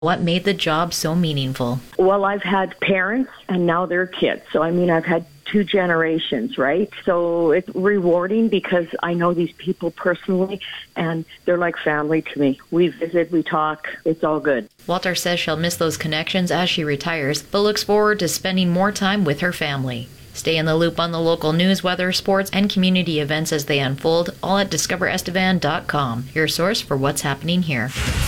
What made the job so meaningful? Well, I've had parents and now they're kids. So, I've had 2 generations, right? So it's rewarding because I know these people personally and they're like family to me. We visit, we talk, it's all good. Walter says she'll miss those connections as she retires, but looks forward to spending more time with her family. Stay in the loop on the local news, weather, sports, and community events as they unfold, all at discoverestevan.com, your source for what's happening here.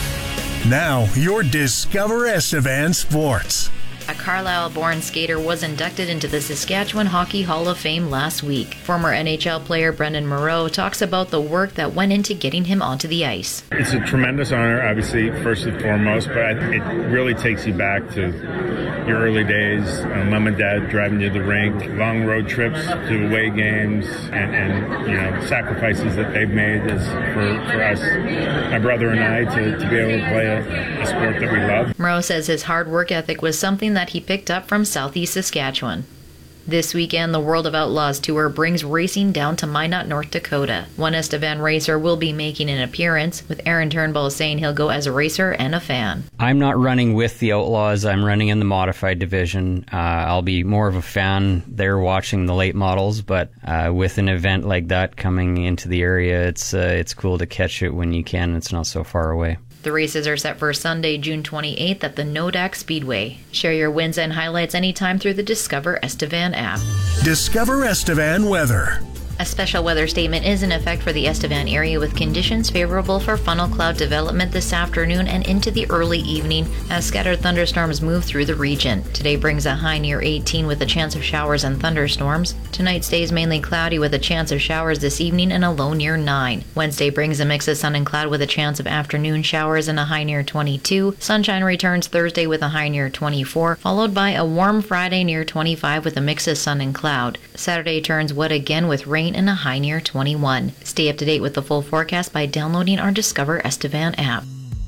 Now, your Discover Estevan Sports. A Carlisle-born skater was inducted into the Saskatchewan Hockey Hall of Fame last week. Former NHL player Brendan Moreau talks about the work that went into getting him onto the ice. It's a tremendous honor, obviously, first and foremost, but it really takes you back to your early days, mom and dad driving you to the rink, long road trips to away games, and sacrifices that they've made for us, my brother and I, to be able to play a sport that we love. Moreau says his hard work ethic was something that he picked up from Southeast Saskatchewan. This weekend, the World of Outlaws Tour brings racing down to Minot, North Dakota. One Estevan racer will be making an appearance, with Aaron Turnbull saying he'll go as a racer and a fan. I'm not running with the Outlaws. I'm running in the modified division. I'll be more of a fan there watching the late models, but with an event like that coming into the area, it's cool to catch it when you can. It's not so far away. The races are set for Sunday, June 28th at the Nodak Speedway. Share your wins and highlights anytime through the Discover Estevan app. Discover Estevan weather. A special weather statement is in effect for the Estevan area with conditions favorable for funnel cloud development this afternoon and into the early evening as scattered thunderstorms move through the region. Today brings a high near 18 with a chance of showers and thunderstorms. Tonight stays mainly cloudy with a chance of showers this evening and a low near 9. Wednesday brings a mix of sun and cloud with a chance of afternoon showers and a high near 22. Sunshine returns Thursday with a high near 24, followed by a warm Friday near 25 with a mix of sun and cloud. Saturday turns wet again with rain and a high near 21. Stay up to date with the full forecast by downloading our Discover Estevan app.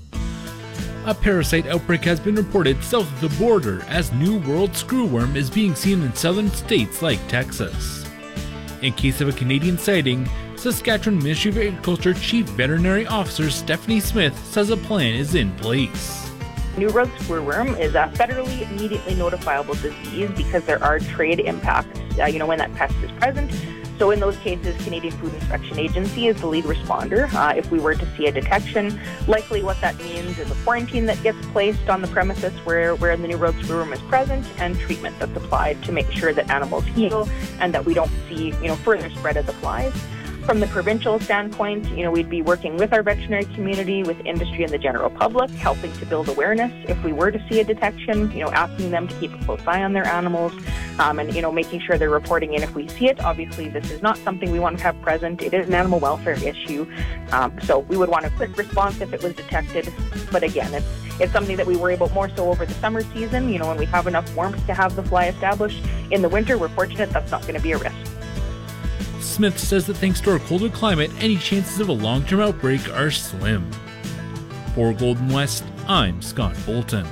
A parasite outbreak has been reported south of the border as New World screwworm is being seen in southern states like Texas. In case of a Canadian sighting, Saskatchewan Ministry of Agriculture Chief Veterinary Officer Stephanie Smith says a plan is in place. New World screwworm is a federally immediately notifiable disease because there are trade impacts, when that pest is present. So in those cases, Canadian Food Inspection Agency is the lead responder. If we were to see a detection, likely what that means is a quarantine that gets placed on the premises where the New World screwworm is present and treatment that's applied to make sure that animals heal and that we don't see, further spread of the flies. From the provincial standpoint, we'd be working with our veterinary community, with industry and the general public, helping to build awareness if we were to see a detection, asking them to keep a close eye on their animals, and, making sure they're reporting in if we see it. Obviously, this is not something we want to have present. It is an animal welfare issue. So we would want a quick response if it was detected. But again, it's something that we worry about more so over the summer season, when we have enough warmth to have the fly established. In the winter, we're fortunate that's not going to be a risk. Smith says that thanks to our colder climate, any chances of a long-term outbreak are slim. For Golden West, I'm Scott Bolton.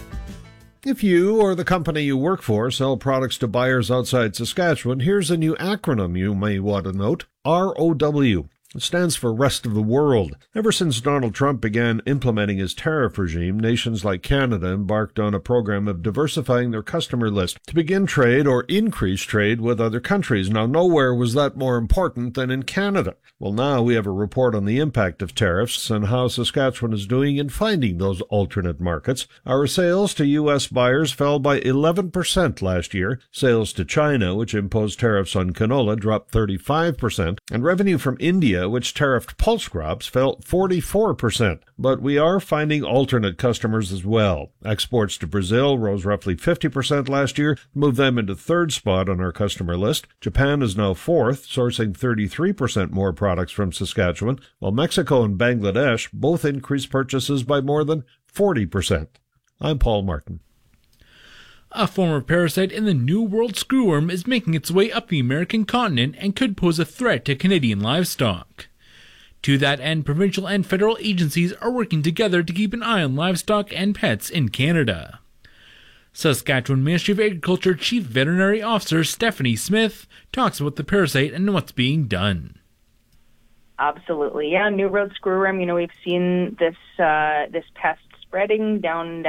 If you or the company you work for sell products to buyers outside Saskatchewan, here's a new acronym you may want to note. ROW. It stands for Rest of the World. Ever since Donald Trump began implementing his tariff regime, nations like Canada embarked on a program of diversifying their customer list to begin trade or increase trade with other countries. Now, nowhere was that more important than in Canada. Well, now we have a report on the impact of tariffs and how Saskatchewan is doing in finding those alternate markets. Our sales to U.S. buyers fell by 11% last year. Sales to China, which imposed tariffs on canola, dropped 35%, and revenue from India, which tariffed pulse crops, fell 44%. But we are finding alternate customers as well. Exports to Brazil rose roughly 50% last year, moved them into third spot on our customer list. Japan is now fourth, sourcing 33% more products from Saskatchewan, while Mexico and Bangladesh both increased purchases by more than 40%. I'm Paul Martin. A former parasite in the New World screwworm is making its way up the American continent and could pose a threat to Canadian livestock. To that end, provincial and federal agencies are working together to keep an eye on livestock and pets in Canada. Saskatchewan Ministry of Agriculture Chief Veterinary Officer Stephanie Smith talks about the parasite and what's being done. Absolutely, yeah. New World screwworm. We've seen this pest spreading down